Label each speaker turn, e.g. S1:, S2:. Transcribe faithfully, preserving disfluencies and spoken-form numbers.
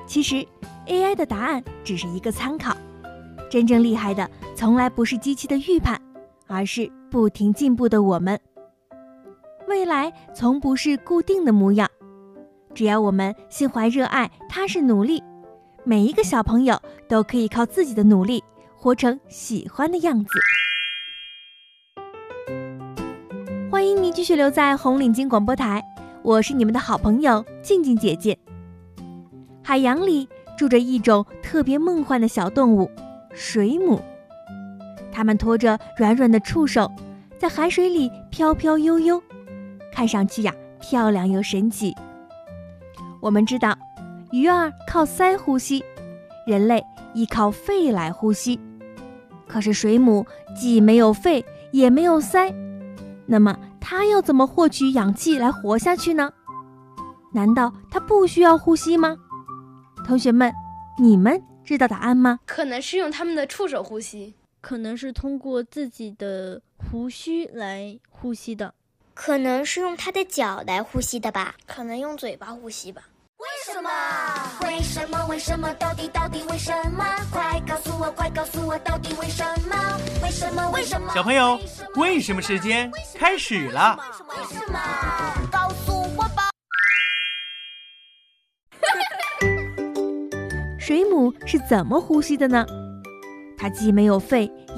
S1: 其实 A I 的答案只是一个参考，真正厉害的从来不是机器的预判，而是不停进步的我们。未来从不是固定的模样，只要我们心怀热爱，踏实努力，每一个小朋友都可以靠自己的努力活成喜欢的样子。欢迎您继续留在红领巾广播台，我是你们的好朋友静静姐姐。海洋里住着一种特别梦幻的小动物——水母。它们拖着软软的触手，在海水里飘飘悠悠，看上去呀，漂亮又神奇。我们知道，鱼儿靠鳃呼吸，人类依靠肺来呼吸。可是水母既没有肺，也没有鳃，那么它要怎么获取氧气来活下去呢？难道它不需要呼吸吗？同学们，你们知道答案吗？
S2: 可能是用它们的触手呼吸，
S3: 可能是通过自己的胡须来呼吸的，
S4: 可能是用它的脚来呼吸的吧，
S5: 可能用嘴巴呼吸吧。
S6: 为什么？为什么？为什么？到底到底为什么？快告诉我，快告诉我，到底为什么？为什么？为什么？
S7: 小朋友，为什么时间开始了？
S6: 为什么？告诉我吧。
S1: 水母是怎么呼吸的呢？它既没有肺，